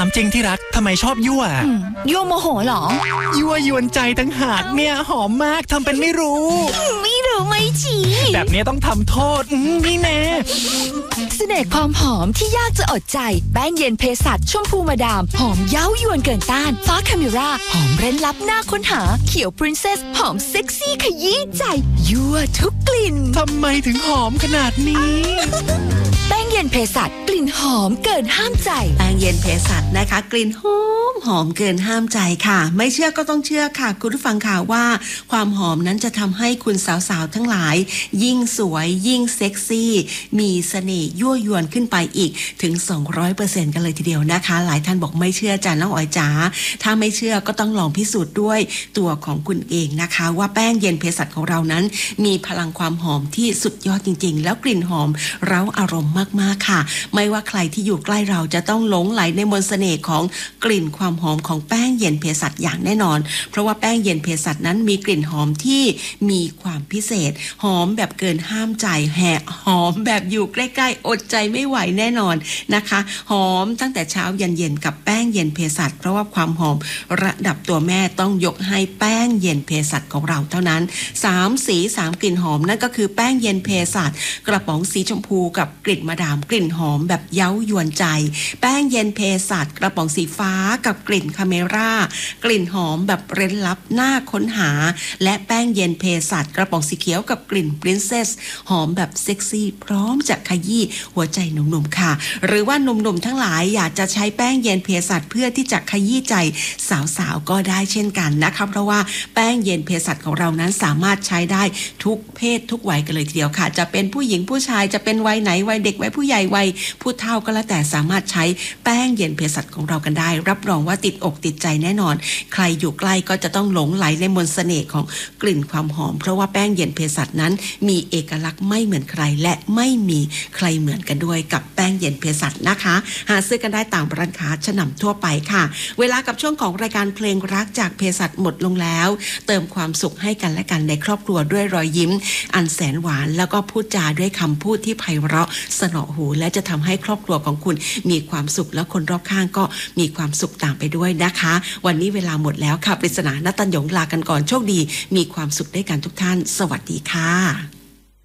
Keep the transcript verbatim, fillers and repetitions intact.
ามจริงที่รักทำไมชอบยั่วยั่วโมโหเหรอยั่วยวนใจตั้งหากเนี่ยหอมมากทำเป็นไม่รู้ไม่รู้ไม่จีแบบนี้ต้องทำโทษนี่แน่เสน่ห์ความหอมที่ยากจะอดใจแป้งเย็นเภสัชชมพูมาดามหอมเย้ายวนเกินต้านฟ้าคาเมราหอมเร้นลับหน้าค้นหาเขียวปรินเซสหอมเซ็กซี่ขยี้ใจยั่วทุกกลิ่นทำไมถึงหอมขนาดนี้แป้งเย็นเภสัชกลิ่นหอมเกินห้ามใจแป้งเย็นเภสัชนะคะกลิ่นหอมหอมเกินห้ามใจค่ะไม่เชื่อก็ต้องเชื่อค่ะคุณผู้ฟังค่ะว่าความหอมนั้นจะทำให้คุณสาวๆทั้งหลายยิ่งสวยยิ่งเซ็กซี่มีเสน่ห์ยั่วยวนขึ้นไปอีกถึง สองร้อยเปอร์เซ็นต์ กันเลยทีเดียวนะคะหลายท่านบอกไม่เชื่อจ้ะน้องอ๋อยจ๋าถ้าไม่เชื่อก็ต้องลองพิสูจน์ด้วยตัวของคุณเองนะคะว่าแป้งเย็นเภสัชของเรานั้นมีพลังความหอมที่สุดยอดจริงๆแล้วกลิ่นหอมเร้าอารมณ์มากๆค่ะไม่ว่าใครที่อยู่ใกล้เราจะต้องหลงไหลในมนต์เสน่ห์ของกลิ่นความหอมของแป้งเย็นเภสัชอย่างแน่นอนเพราะว่าแป้งเย็นเภสัชนั้นมีกลิ่นหอมที่มีความพิเศษหอมแบบเกินห้ามใจแห่หอมแบบอยู่ใกล้ๆอดใจไม่ไหวแน่นอนนะคะหอมตั้งแต่เช้ายันเย็นกับแป้งเย็นเภสัชเพราะว่าความหอมระดับตัวแม่ต้องยกให้แป้งเย็นเภสัชของเราเท่านั้นสามสีสามกลิ่นหอมนั่นก็คือแป้งเย็นเภสัชกระป๋องสีชมพูกับกลิ่นมาดามกลิ่นหอมแบบเย้ายวนใจแป้งเย็นเภสัชกระป๋องสีฟ้ากับกลิ่นคาเมร่ากลิ่นหอมแบบเร้นลับน่าค้นหาและแป้งเย็นเภสัชกระป๋องสีเขียวกับกลิ่นปรินเซสหอมแบบเซ็กซี่พร้อมจะขยี้หัวใจหนุ่มๆค่ะหรือว่าหนุ่มๆทั้งหลายอยากจะใช้แป้งเย็นเภสัชเพื่อที่จะขยี้ใจสาวๆก็ได้เช่นกันนะคะเพราะว่าแป้งเย็นเภสัชของเรานั้นสามารถใช้ได้ทุกเพศทุกวัยกันเลยทีเดียวค่ะจะเป็นผู้หญิงผู้ชายจะเป็นวัยไหนวัยเด็กวัยผู้ใหญ่วัยผู้เฒ่าก็แล้วแต่สามารถใช้แป้งเย็นเภสัชของเรากันได้รับรองว่าติดอกติดใจแน่นอนใครอยู่ใกล้ก็จะต้องหลงไหลในมนต์เสน่ห์ของกลิ่นความหอมเพราะว่าแป้งเย็นเภสัชนั้นมีเอกลักษณ์ไม่เหมือนใครและไม่มีใครเหมือนกันด้วยกับแป้งเย็นเภสัชนะคะหาซื้อกันได้ตามร้านค้าชั้นนำทั่วไปค่ะเวลากับช่วงของรายการเพลงรักจากเภสัชหมดลงแล้วเติมความสุขให้กันและกันในครอบครัวด้วยรอยยิ้มอันแสนหวานแล้วก็พูดจาด้วยคำพูดที่ไพเราะสนอหูและจะทำให้ครอบครัวของคุณมีความสุขและคนรอบข้างก็มีความสุขตามไปด้วยนะคะวันนี้เวลาหมดแล้วค่ะปริศนาณตัญญงลากันก่อนโชคดีมีความสุขด้วยกันทุกท่านสวัสดีค่ะ